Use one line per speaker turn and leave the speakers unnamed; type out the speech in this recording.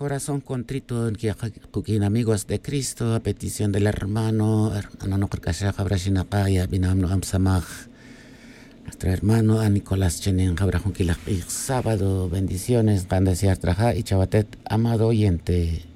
corazón contrito, en amigos de Cristo, a petición del hermano no Brashinakaya, Binamno Amsamaj, nuestro hermano a Nicolás Chenin, sábado, bendiciones, Gandasiar Traja y Chabatet, amado oyente.